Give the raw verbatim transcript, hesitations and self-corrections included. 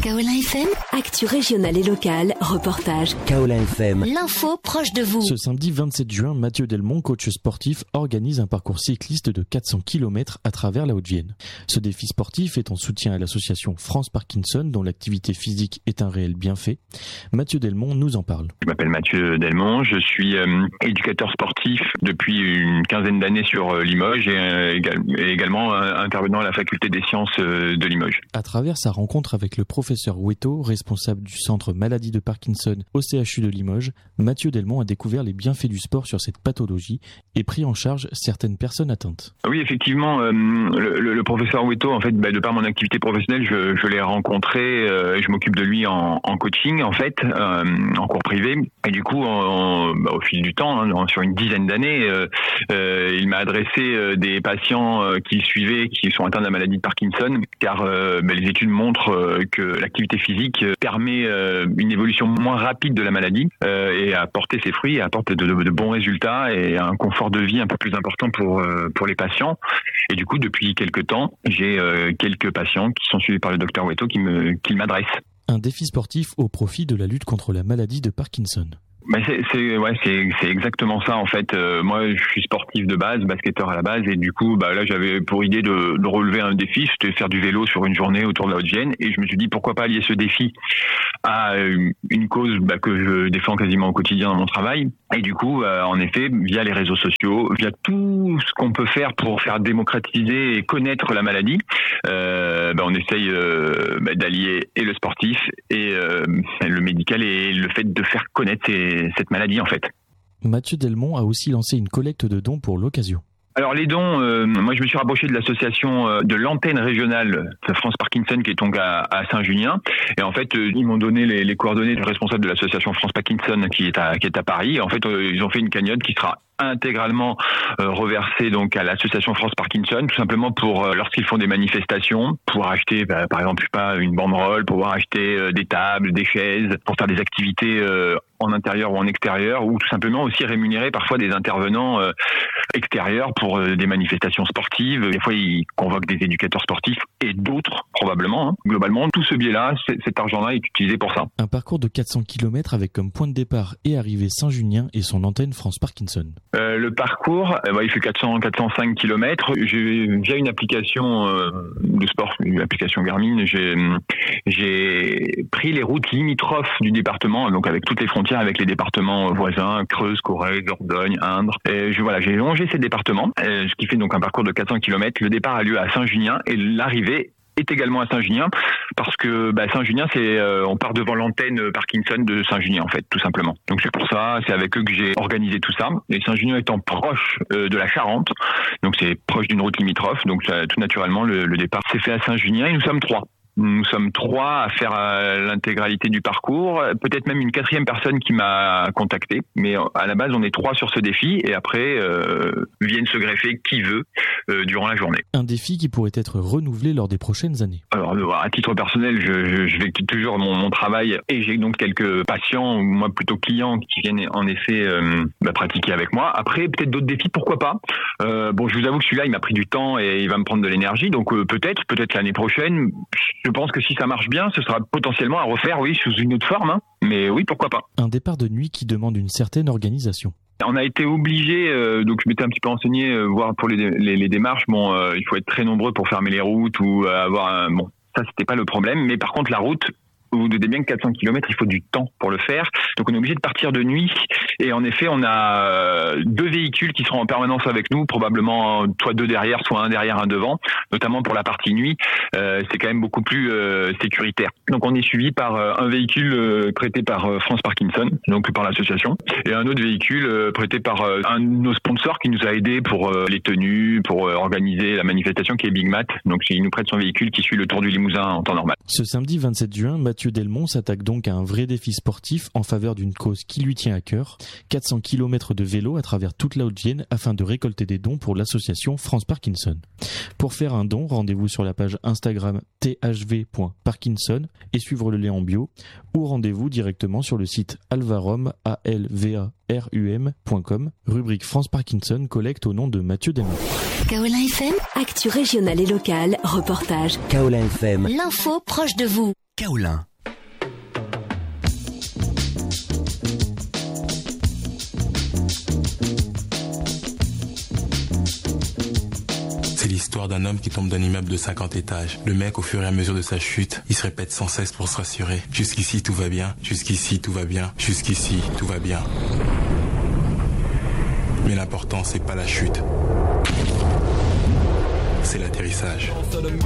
Kaolin F M, actu régionale et locale, reportage. Kaolin F M, l'info proche de vous. Ce samedi vingt-sept juin, Mathieu Delmont, coach sportif, organise un parcours cycliste de quatre cents kilomètres à travers la Haute-Vienne. Ce défi sportif est en soutien à l'association France Parkinson, dont l'activité physique est un réel bienfait. Mathieu Delmont nous en parle. Je m'appelle Mathieu Delmont, je suis euh, éducateur sportif depuis une quinzaine d'années sur euh, Limoges et, euh, égale, et également euh, intervenant à la faculté des sciences euh, de Limoges. À travers sa rencontre avec le professeur Weto, responsable du centre maladie de Parkinson au C H U de Limoges, Mathieu Delmont a découvert les bienfaits du sport sur cette pathologie et pris en charge certaines personnes atteintes. Oui, effectivement, euh, le, le, le professeur Weto, en fait, bah, de par mon activité professionnelle, je, je l'ai rencontré, euh, je m'occupe de lui en, en coaching, en fait, euh, en cours privé. Et du coup, en, bah, au fil du temps, hein, sur une dizaine d'années, euh, euh, il m'a adressé euh, des patients euh, qu'il suivait, qui sont atteints de la maladie de Parkinson, car euh, bah, les études montrent euh, que l'activité physique permet euh, une évolution moins rapide de la maladie euh, et a porté ses fruits, et apporte de, de, de bons résultats et un confort de vie un peu plus important pour euh, pour les patients. Et du coup, depuis quelques temps, j'ai euh, quelques patients qui sont suivis par le docteur Weto qui me qui m'adressent. Un défi sportif au profit de la lutte contre la maladie de Parkinson. Ben c'est, c'est ouais c'est c'est exactement ça en fait. Euh, moi je suis sportif de base, basketteur à la base, et du coup bah là j'avais pour idée de, de relever un défi, c'était faire du vélo sur une journée autour de la Haute-Vienne, et je me suis dit pourquoi pas lier ce défi à une cause bah, que je défends quasiment au quotidien dans mon travail. Et du coup euh, en effet via les réseaux sociaux, via tout ce qu'on peut faire pour faire démocratiser et connaître la maladie, euh, bah, on essaye euh, bah, d'allier et le sportif et euh, le médical et le fait de faire connaître ces cette maladie en fait. Mathieu Delmont a aussi lancé une collecte de dons pour l'occasion. Alors les dons, euh, moi je me suis rapproché de l'association euh, de l'antenne régionale de France Parkinson qui est donc à, à Saint-Junien, et en fait euh, ils m'ont donné les, les coordonnées du responsable de l'association France Parkinson qui est à qui est à Paris. En fait euh, ils ont fait une cagnotte qui sera intégralement euh, reversée donc à l'association France Parkinson, tout simplement pour euh, lorsqu'ils font des manifestations, pouvoir acheter bah, par exemple je sais pas une banderole, pouvoir acheter euh, des tables, des chaises, pour faire des activités euh, en intérieur ou en extérieur, ou tout simplement aussi rémunérer parfois des intervenants euh, extérieurs pour euh, des manifestations sportives. Des fois ils convoquent des éducateurs sportifs et d'autres probablement. Hein. Globalement tout ce biais-là, cet argent-là est utilisé pour ça. Un parcours de quatre cents kilomètres avec comme point de départ et arrivée Saint-Junien et son antenne France Parkinson. Euh, le parcours, euh, bah, il fait quatre cents à quatre cent cinq kilomètres. J'ai via une application euh, de sport, une application Garmin, j'ai j'ai pris les routes limitrophes du département, donc avec toutes les frontières avec les départements voisins, Creuse, Corrèze, Dordogne, Indre. Et je voilà, j'ai longé ces départements, euh, ce qui fait donc un parcours de quatre cents kilomètres. Le départ a lieu à Saint-Junien et l'arrivée est également à Saint-Junien, parce que bah, Saint-Junien, c'est euh, on part devant l'antenne Parkinson de Saint-Junien en fait, tout simplement. Donc c'est pour ça, c'est avec eux que j'ai organisé tout ça. Et Saint-Junien étant proche euh, de la Charente, donc c'est proche d'une route limitrophe, donc ça, tout naturellement le, le départ s'est fait à Saint-Junien et nous sommes trois. Nous sommes trois à faire euh, l'intégralité du parcours, peut-être même une quatrième personne qui m'a contacté, mais à la base on est trois sur ce défi, et après euh, viennent se greffer qui veut euh, durant la journée. Un défi qui pourrait être renouvelé lors des prochaines années. Alors à titre personnel, je, je, je vais toujours mon, mon travail, et j'ai donc quelques patients, ou moi plutôt clients, qui viennent en effet euh, bah, pratiquer avec moi. Après peut-être d'autres défis, pourquoi pas. Euh, bon, je vous avoue que celui-là il m'a pris du temps et il va me prendre de l'énergie, donc euh, peut-être, peut-être l'année prochaine. Je pense que si ça marche bien, ce sera potentiellement à refaire, oui, sous une autre forme, hein. Mais oui, pourquoi pas. Un départ de nuit qui demande une certaine organisation. On a été obligé, euh, donc je m'étais un petit peu renseigné, euh, voir pour les, les, les démarches, bon, euh, il faut être très nombreux pour fermer les routes ou euh, avoir un... Bon, ça, c'était pas le problème, mais par contre, la route... Vous vous doutez bien que quatre cents kilomètres, il faut du temps pour le faire. Donc on est obligé de partir de nuit. Et en effet, on a deux véhicules qui seront en permanence avec nous, probablement soit deux derrière, soit un derrière, un devant, notamment pour la partie nuit. Euh, c'est quand même beaucoup plus euh, sécuritaire. Donc on est suivi par euh, un véhicule euh, prêté par euh, France Parkinson, donc par l'association, et un autre véhicule euh, prêté par euh, un de nos sponsors qui nous a aidés pour euh, les tenues, pour euh, organiser la manifestation, qui est Big Mat. Donc il nous prête son véhicule qui suit le Tour du Limousin en temps normal. Ce samedi vingt-sept juin, Mathieu Delmont s'attaque donc à un vrai défi sportif en faveur d'une cause qui lui tient à cœur, quatre cents kilomètres de vélo à travers toute la Haute-Vienne afin de récolter des dons pour l'association France Parkinson. Pour faire un don, rendez-vous sur la page Instagram t h v point parkinson et suivre le lien en bio, ou rendez-vous directement sur le site alvarum, a l v a r u m point com, rubrique France Parkinson, collecte au nom de Mathieu Delmont. Kaolin F M, actu régionale et locale, reportage. Kaolin F M, l'info proche de vous. Kaolin. C'est l'histoire d'un homme qui tombe d'un immeuble de cinquante étages. Le mec, au fur et à mesure de sa chute, il se répète sans cesse pour se rassurer. Jusqu'ici, tout va bien. Jusqu'ici, tout va bien. Jusqu'ici, tout va bien. Mais l'important, c'est pas la chute. C'est l'atterrissage.